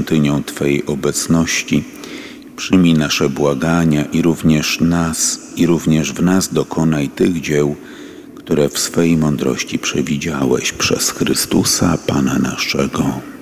świątynią Twojej obecności. Przyjmij nasze błagania i również w nas dokonaj tych dzieł, które w swej mądrości przewidziałeś przez Chrystusa, Pana naszego.